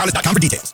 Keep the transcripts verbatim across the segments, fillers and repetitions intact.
palace dot com for details.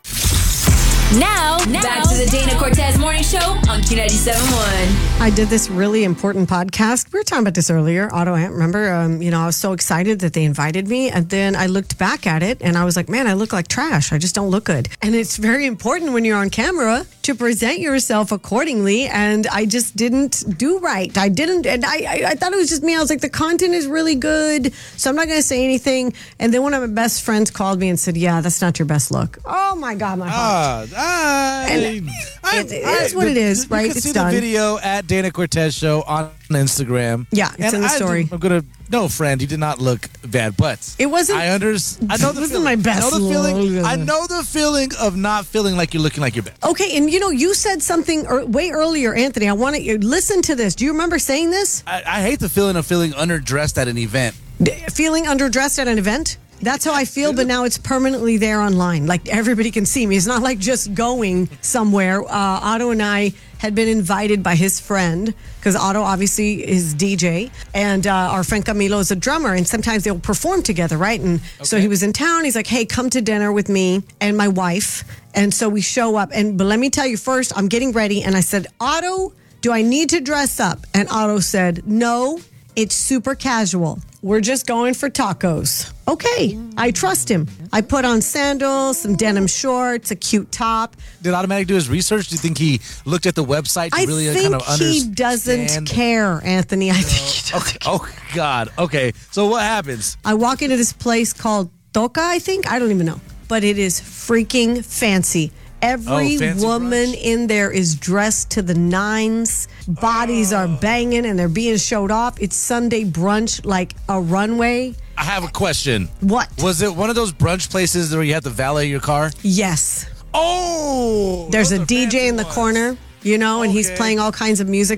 Now, now, back to the Dana Cortez Morning Show on Q ninety-seven point one. I did this really important podcast. We were talking about this earlier, Auto Amp. Remember, um, you know, I was so excited that they invited me. And then I looked back at it and I was like, man, I look like trash. I just don't look good. And it's very important when you're on camera to present yourself accordingly. And I just didn't do right. I didn't. And I, I, I thought it was just me. I was like, the content is really good, so I'm not going to say anything. And then one of my best friends called me and said, yeah, that's not your best look. Oh, my God, my heart. Uh, I, And I, it, it is what it is, right? You can It's see done. the video at Dana Cortez Show on Instagram. Yeah, it's and in the I, story. I'm gonna no, friend, you did not look bad, but It wasn't- I understand. I know the it wasn't feeling. my best I know the feeling. look. I know the feeling of not feeling like you're looking like your best. Okay, and you know, you said something er, way earlier, Anthony. I want to listen to this. Do you remember saying this? I, I hate the feeling of feeling underdressed at an event. D- Feeling underdressed at an event? That's how I feel, but now it's permanently there online. Like everybody can see me. It's not like just going somewhere. Uh, Otto and I had been invited by his friend, because Otto obviously is D J, and uh, our friend Camilo is a drummer, and sometimes they'll perform together, right? And so he was in town. He's like, hey, come to dinner with me and my wife. And so we show up. And but let me tell you first, I'm getting ready. And I said, Otto, do I need to dress up? And Otto said, no, it's super casual. We're just going for tacos. Okay, I trust him. I put on sandals, some denim shorts, a cute top. Did Automatic do his research? Do you think he looked at the website to I really think kind of he understand? doesn't care, Anthony. I think he doesn't Okay. Oh God. Okay. So what happens? I walk into this place called Toca, I think. I don't even know. But it is freaking fancy. Every Oh, fancy woman brunch. in there is dressed to the nines. Bodies are banging and they're being showed off. It's Sunday brunch like a runway. I have a question. What? Was it one of those brunch places where you have to valet your car? Yes. Oh, There's those a are D J fancy in the ones. corner, you know, and he's Okay. playing all kinds of music.